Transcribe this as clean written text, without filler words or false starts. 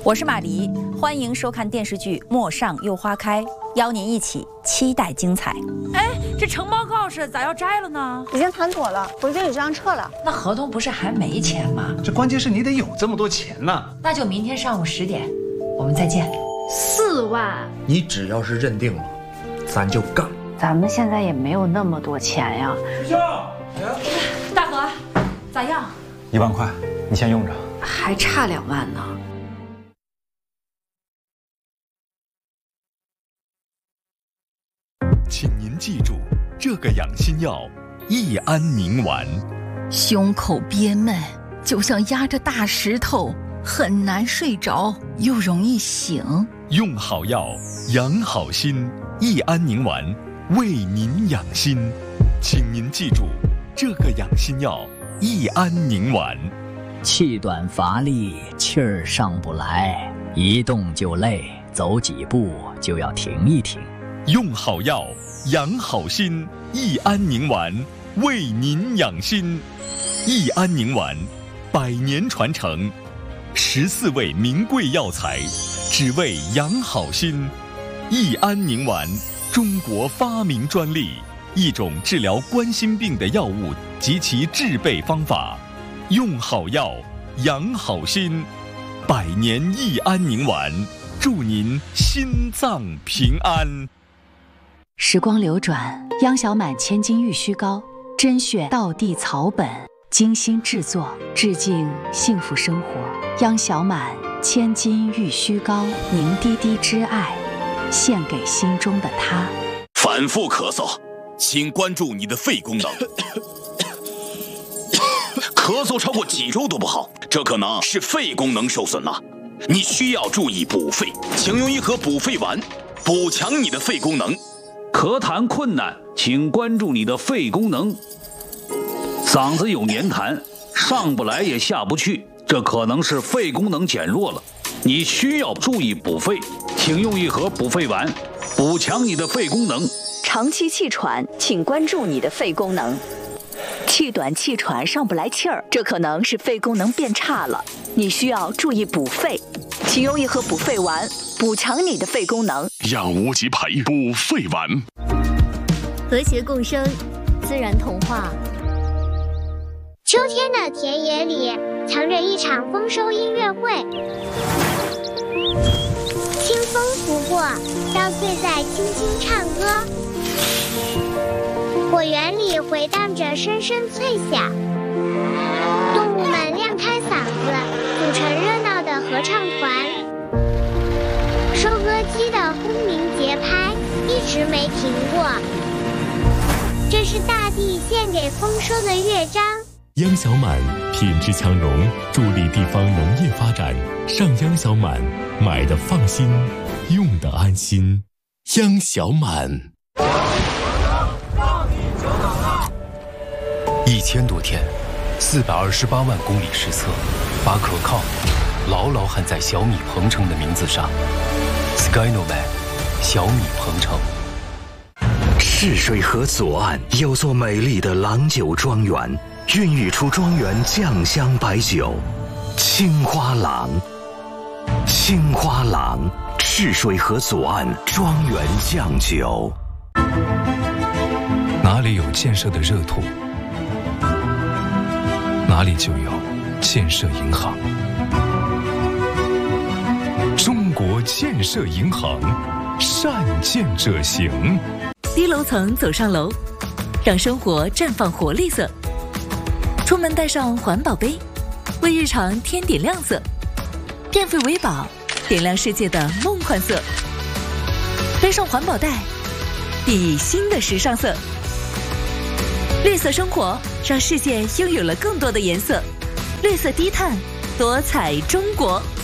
我是马黎，欢迎收看电视剧《陌上又花开》，邀您一起期待精彩。哎，这承包告示咋要摘了呢？ 已经谈妥了，我就得这样撤了。 那合同不是还没签吗？ 这关键是你得有这么多钱呢。 那就明天上午10点，我们再见。 4万， 你只要是认定了，咱就干。 咱们现在也没有那么多钱呀。 大河，咋样 ？1万块，你先用着。 还差2万呢。 请您记住，这个养心药益安宁丸。 胸口憋闷，就像压着大石头，很难睡着，又容易醒。 用好药，养好心，益安宁丸为您养心。请您记住，这个养心药益安宁丸。 气短乏力，气儿上不来，一动就累，走几步就要停一停。 用好药，养好心，益安宁丸为您养心。益安宁丸100年传承，14味名贵药材，只为养好心。益安宁丸，中国发明专利，一种治疗冠心病的药物及其制备方法。用好药，养好心，100年益安宁丸，祝您心脏平安。 时光流转，央小满千金玉虚膏，甄选道地草本，精心制作，致敬幸福生活。央小满千金玉虚膏，凝滴滴之爱，献给心中的他。 反复咳嗽，请关注你的肺功能。咳嗽超过几周都不好，这可能是肺功能受损了。你需要注意补肺，请用一盒补肺丸，补强你的肺功能。 咳痰困难，请关注你的肺功能。嗓子有黏痰，上不来也下不去，这可能是肺功能减弱了。你需要注意补肺，请用一盒补肺丸，补强你的肺功能。 长期气喘，请关注你的肺功能。气短气喘上不来气儿，这可能是肺功能变差了，你需要注意补肺，请用一盒补肺丸，补强你的肺功能。 养无极培补肺丸， 和谐共生，自然童话。 秋天的田野里藏着一场丰收音乐会，清风拂过，稻穗在轻轻唱歌。果园里回荡着声声脆响，动物们亮开嗓子，组成热闹的合唱团。收割机的轰鸣节拍一直没停过，这是大地献给丰收的乐章。 央小满品质强融，助力地方农业发展。上央小满，买的放心，用的安心。央小满。1000多天，428万公里实测，把可靠牢牢焊在小米鹏程的名字上。Skynovan， 小米鹏程。 泗水河左岸有座美丽的郎酒庄园，孕育出庄园酱香白酒，青花郎。青花郎，泗水河左岸庄园酱酒。 哪里有建设的热土，哪里就有建设银行。中国建设银行，善建者行。 低楼层走上楼，让生活绽放活力色。出门带上环保杯，为日常添点亮色。电费为宝，点亮世界的梦幻色。背上环保袋，熠熠新的时尚色。绿色生活，让世界拥有了更多的颜色。绿色低碳，多彩中国。